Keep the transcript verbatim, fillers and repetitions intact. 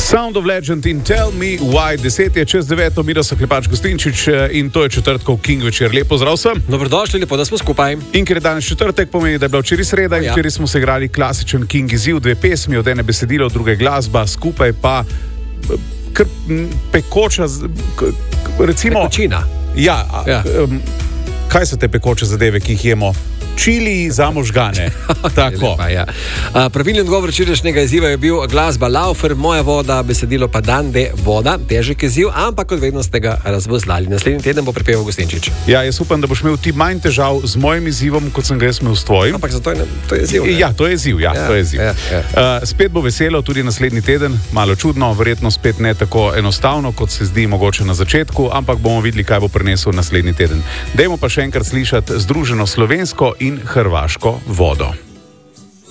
Sound of Legend in Tell Me Why. Deset je čez deveto, Miro Klepač Gostinčič in to je četrtkov King večer. Lepo zdrav vsem. Dobrodošli, lepo, da smo skupaj. In ker je danes četrtek, pomeni, da je bila včeraj sreda in včeraj smo se igrali klasičen King izziv, dve pesmi, od ene besedilo, druge glasba, skupaj pa kar pekoča, recimo... Pekočina. Ja, ja. Um, kaj so te pekoče zadeve, ki jih jemo? Čili za možgane. Tako. Lepa, ja. A, pravilni odgovor včerajšnjega izziva je bil glasba Laufer, Moja voda, besedilo pa Dande, voda, težek izziv, ampak kot vedno ste ga razvozlali. Naslednji teden bo pripeval Gostinčič. Ja, jaz upam, da boš imel ti manj težav z mojim izzivom, kot sem ga jaz imel s tvojim. Ampak zato je, to je izziv. Ne? Ja, to je izziv, ja, ja, to je izziv. Ja, ja. Uh, spet bo veselo tudi naslednji teden, malo čudno, verjetno spet ne tako enostavno, kot se zdi mogoče na začetku, ampak bomo videli, kaj bo prinesel naslednji teden. Dajmo pa še enkrat slišati združeno slovensko in hrvaško vodo.